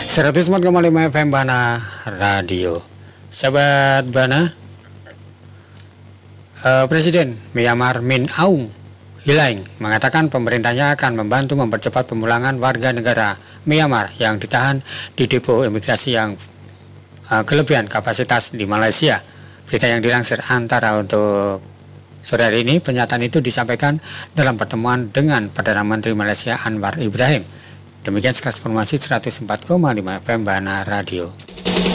104,5 FM Bana Radio. Sahabat Bana, Presiden Myanmar Min Aung Hlaing mengatakan pemerintahnya akan membantu mempercepat pemulangan warga negara Myanmar yang ditahan di depo imigrasi yang kelebihan kapasitas di Malaysia. Berita yang dilansir Antara untuk sore hari ini, pernyataan itu disampaikan dalam pertemuan dengan Perdana Menteri Malaysia Anwar Ibrahim. Demikian sekilas informasi 104,5 FM Bana Radio.